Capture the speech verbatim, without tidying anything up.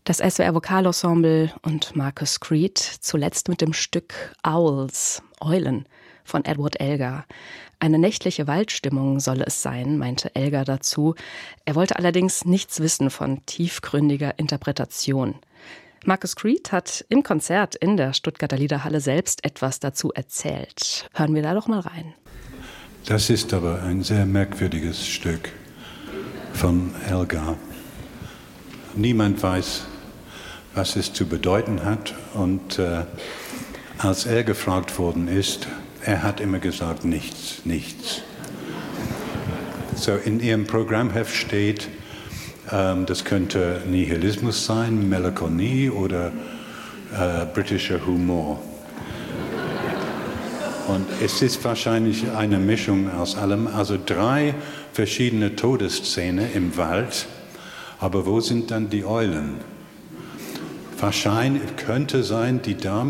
Das S W R Vokalensemble und Marcus Creed, zuletzt mit dem Stück Owls, Eulen von Edward Elgar. Eine nächtliche Waldstimmung solle es sein, meinte Elgar dazu. Er wollte allerdings nichts wissen von tiefgründiger Interpretation. Marcus Creed hat im Konzert in der Stuttgarter Liederhalle selbst etwas dazu erzählt. Hören wir da doch mal rein. Das ist aber ein sehr merkwürdiges Stück von Elgar. Niemand weiß, was es zu bedeuten hat. Und äh, als er gefragt worden ist, er hat immer gesagt, nichts, nichts. So in ihrem Programmheft steht, ähm, das könnte Nihilismus sein, Melancholie oder äh, britischer Humor. Und es ist wahrscheinlich eine Mischung aus allem. Also drei verschiedene Todesszenen im Wald. Aber wo sind dann die Eulen? Wahrscheinlich könnte sein, die Damen